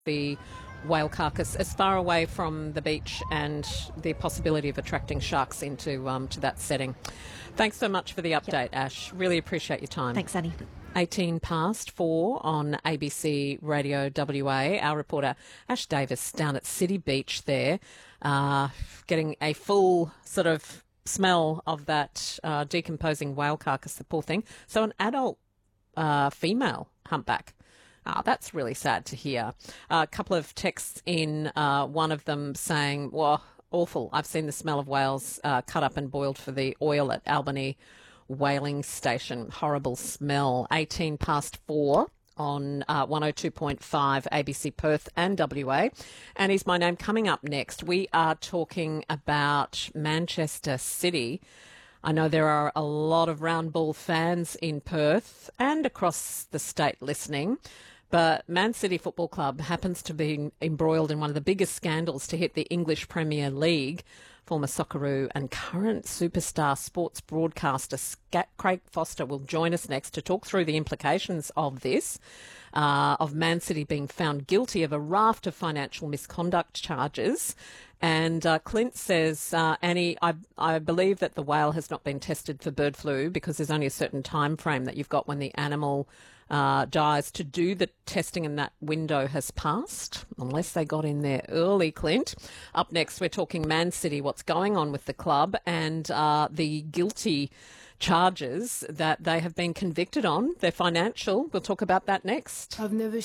the whale carcass as far away from the beach and the possibility of attracting sharks into to that setting. Thanks so much for the update, Ash. Really appreciate your time. Thanks, Annie. 18 past 4 on ABC Radio WA. Our reporter Ash Davis down at City Beach there, getting a full sort of smell of that decomposing whale carcass, the poor thing. So an adult female humpback. That's really sad to hear. A couple of texts in, one of them saying, well, awful. I've seen the smell of whales cut up and boiled for the oil at Albany whaling station. Horrible smell. 18 past 4 on 102.5 ABC Perth and WA. And is my name. Coming up next, we are talking about Manchester City. I know there are a lot of round ball fans in Perth and across the state listening, but Man City Football Club happens to be embroiled in one of the biggest scandals to hit the English Premier League. Former Socceroo and current superstar sports broadcaster Craig Foster will join us next to talk through the implications of this, of Man City being found guilty of a raft of financial misconduct charges. And Clint says, Annie, I believe that the whale has not been tested for bird flu because there's only a certain time frame that you've got when the animal dies to do the testing, and that window has passed, unless they got in there early, Clint. Up next, we're talking Man City, what's going on with the club and the guilty charges that they have been convicted on. They're financial. We'll talk about that next. I've never